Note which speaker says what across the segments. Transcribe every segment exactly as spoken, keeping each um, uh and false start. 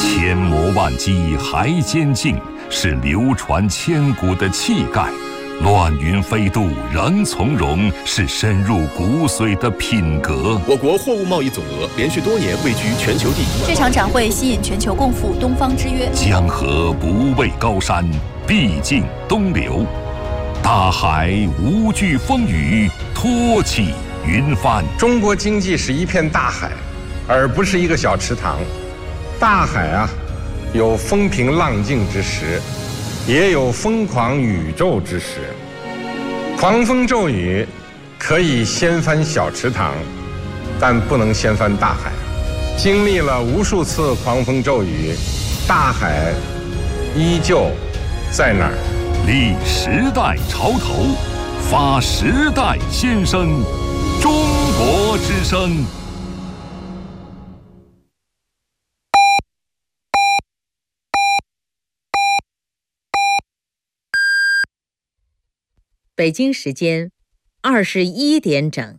Speaker 1: 千磨万击还坚劲，是流传千古的气概；乱云飞渡仍从容，是深入骨髓的品格。
Speaker 2: 我国货物贸易总额连续多年位居全球第一。
Speaker 3: 这场展会吸引全球共赴东方之约。
Speaker 1: 江河不畏高山，必尽东流；大海无惧风雨，托起云帆。
Speaker 4: 中国经济是一片大海，而不是一个小池塘。大海啊，有风平浪静之时，也有疯狂宇宙之时。狂风骤雨可以掀翻小池塘，但不能掀翻大海。经历了无数次狂风骤雨，大海依旧在那儿。
Speaker 1: 立时代潮头，发时代先声，中国之声。
Speaker 5: 北京时间二十一点整。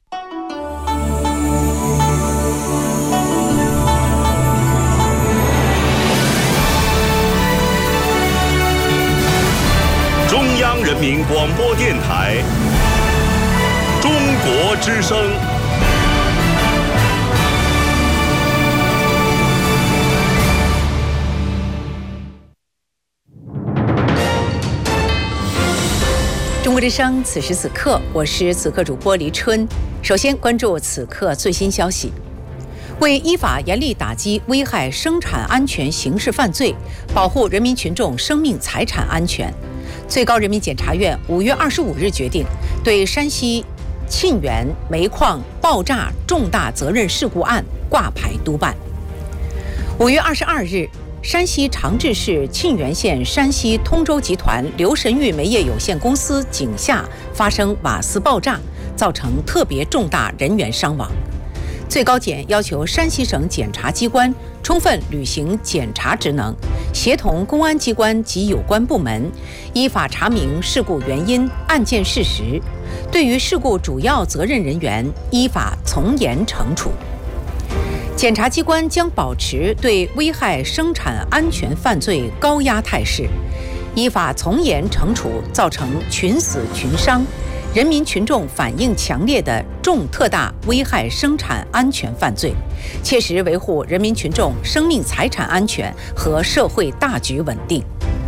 Speaker 2: 中央人民广播电台，中国之声。
Speaker 5: 中国之声，此时此刻，我是此刻主播黎春。首先关注此刻最新消息。为依法严厉打击危害生产安全刑事犯罪，保护人民群众生命财产安全，最高人民检察院五月二十五日决定，对山西沁源煤矿爆炸重大责任事故案挂牌督办。五月二十二日，山西长治市沁源县山西通州集团刘神玉煤业有限公司井下发生瓦斯爆炸，造成特别重大人员伤亡。最高检要求山西省检察机关充分履行检察职能，协同公安机关及有关部门，依法查明事故原因、案件事实，对于事故主要责任人员依法从严惩处。检察机关将保持对危害生产安全犯罪高压态势，依法从严惩处造成群死群伤、人民群众反应强烈的重特大危害生产安全犯罪，切实维护人民群众生命财产安全和社会大局稳定。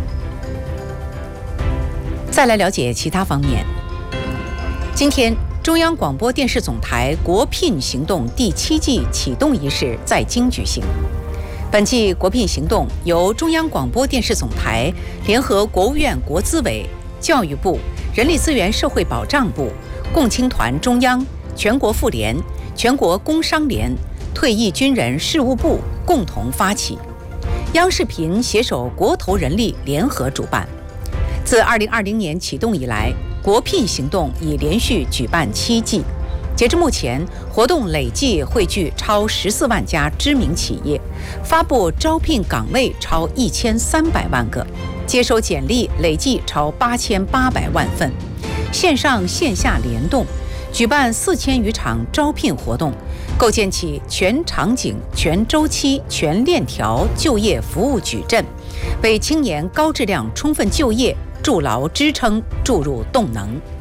Speaker 5: 再来了解其他方面。今天，中央广播电视总台国聘行动第七季启动仪式在京举行。本季国聘行动由中央广播电视总台联合国务院国资委、教育部、人力资源社会保障部、共青团中央、全国妇联、全国工商联、退役军人事务部共同发起，央视频携手国投人力联合主办。自二零二零年启动以来，国聘行动已连续举办七季，截至目前，活动累计汇聚超十四万家知名企业，发布招聘岗位超一千三百万个，接收简历累计超八千八百万份，线上线下联动，举办四千余场招聘活动，构建起全场景、全周期、全链条就业服务矩阵，为青年高质量充分就业筑牢支撑、注入动能。